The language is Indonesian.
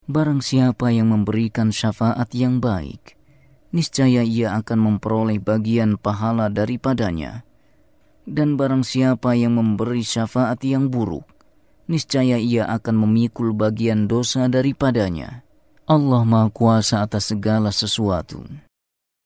Barang siapa yang memberikan syafaat yang baik, niscaya ia akan memperoleh bagian pahala daripadanya. Dan barang siapa yang memberi syafaat yang buruk, niscaya ia akan memikul bagian dosa daripadanya. Allah Maha Kuasa atas segala sesuatu.